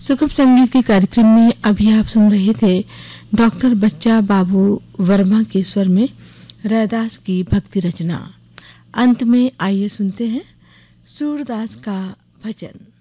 सुगम संगीत के कार्यक्रम में अभी आप सुन रहे थे डॉक्टर बच्चा बाबू वर्मा के स्वर में रैदास की भक्ति रचना। अंत में आइए सुनते हैं सूरदास का भजन।